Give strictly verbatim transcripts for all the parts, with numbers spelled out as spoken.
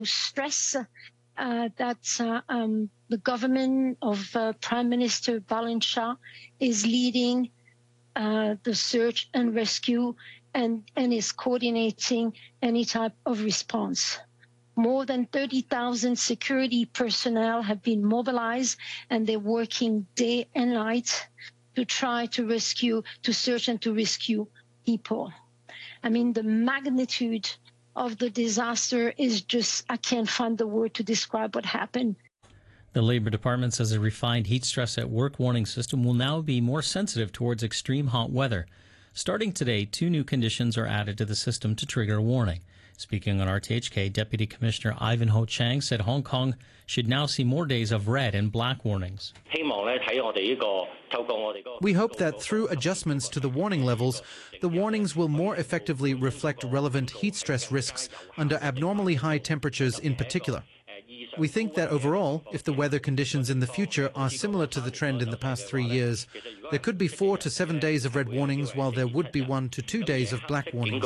stress uh, that uh, um, the government of uh, Prime Minister Balancha is leading uh, the search and rescue and, and is coordinating any type of response. More than thirty thousand security personnel have been mobilized, and they're working day and night to try to rescue, to search and to rescue people. I mean, the magnitude of the disaster is just, I can't find the word to describe what happened. The Labor Department says a refined heat stress at work warning system will now be more sensitive towards extreme hot weather. Starting today, two new conditions are added to the system to trigger a warning. Speaking on R T H K, Deputy Commissioner Ivanhoe Chang said Hong Kong should now see more days of red and black warnings. We hope that through adjustments to the warning levels, the warnings will more effectively reflect relevant heat stress risks under abnormally high temperatures in particular. We think that overall, if the weather conditions in the future are similar to the trend in the past three years, there could be four to seven days of red warnings, while there would be one to two days of black warnings.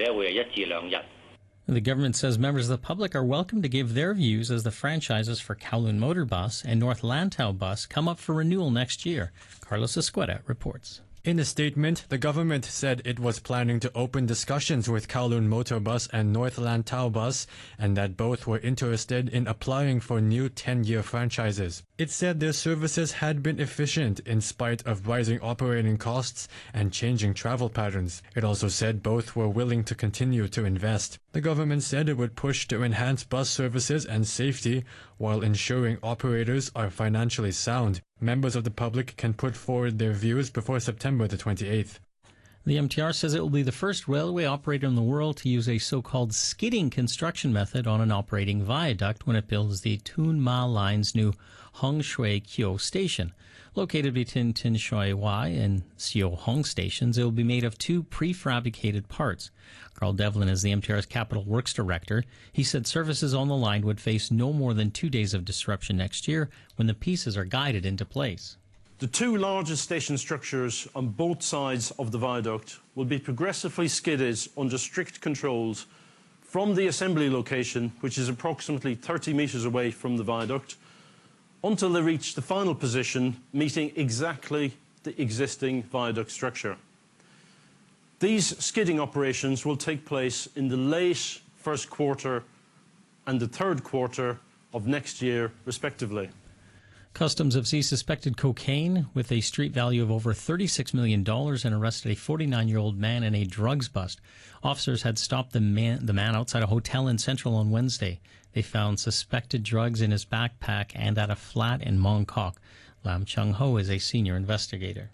The government says members of the public are welcome to give their views as the franchises for Kowloon Motor Bus and North Lantau Bus come up for renewal next year. Carlos Escueta reports. In a statement, the government said it was planning to open discussions with Kowloon Motor Bus and North Lantau Bus, and that both were interested in applying for new ten-year franchises. It said their services had been efficient in spite of rising operating costs and changing travel patterns. It also said both were willing to continue to invest. The government said it would push to enhance bus services and safety while ensuring operators are financially sound. Members of the public can put forward their views before September the twenty-eighth. The M T R says it will be the first railway operator in the world to use a so-called skidding construction method on an operating viaduct when it builds the Tuen Ma Line's new Hong Shui Kyo station. Located between Tin Shui Wai and Seo Hong stations, it will be made of two prefabricated parts. Carl Devlin is the M T R's Capital Works Director. He said services on the line would face no more than two days of disruption next year when the pieces are guided into place. The two largest station structures on both sides of the viaduct will be progressively skidded under strict controls from the assembly location, which is approximately thirty metres away from the viaduct, until they reach the final position, meeting exactly the existing viaduct structure. These skidding operations will take place in the late first quarter and the third quarter of next year, respectively. Customs have seized suspected cocaine with a street value of over thirty-six million dollars and arrested a forty-nine-year-old man in a drugs bust. Officers had stopped the man, the man outside a hotel in Central on Wednesday. They found suspected drugs in his backpack and at a flat in Mong Kok. Lam Chung Ho is a senior investigator.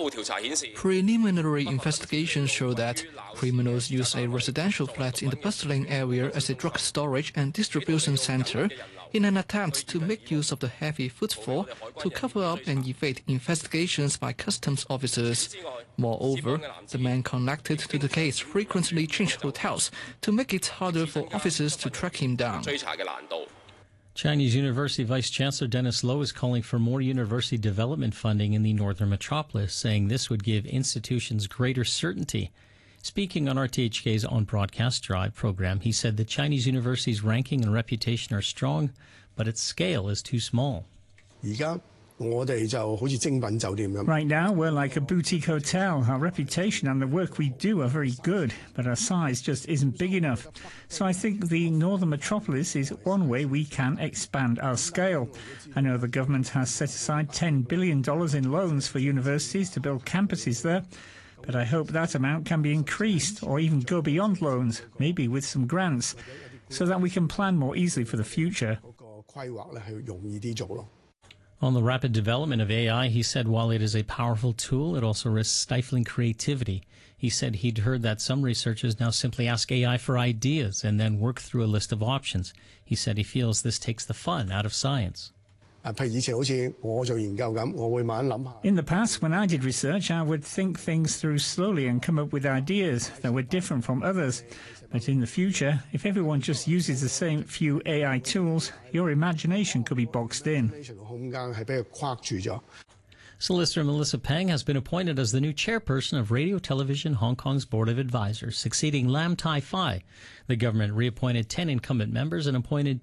Preliminary investigations show that criminals used a residential flat in the bustling area as a drug storage and distribution center in an attempt to make use of the heavy footfall to cover up and evade investigations by customs officers. Moreover, the man connected to the case frequently changed hotels to make it harder for officers to track him down. Chinese University Vice-Chancellor Dennis Loh is calling for more university development funding in the northern metropolis, saying this would give institutions greater certainty. Speaking on R T H K's On Broadcast Drive program, he said that Chinese universities' ranking and reputation are strong, but its scale is too small. Right now, we're like a boutique hotel. Our reputation and the work we do are very good, but our size just isn't big enough. So I think the northern metropolis is one way we can expand our scale. I know the government has set aside ten billion dollars in loans for universities to build campuses there, but I hope that amount can be increased or even go beyond loans, maybe with some grants, so that we can plan more easily for the future. On the rapid development of A I, he said while it is a powerful tool, it also risks stifling creativity. He said he'd heard that some researchers now simply ask A I for ideas and then work through a list of options. He said he feels this takes the fun out of science. In the past, when I did research, I would think things through slowly and come up with ideas that were different from others. But in the future, if everyone just uses the same few A I tools, your imagination could be boxed in. Solicitor Melissa Pang has been appointed as the new chairperson of Radio Television Hong Kong's Board of Advisors, succeeding Lam Tai Fai. The government reappointed ten incumbent members and appointed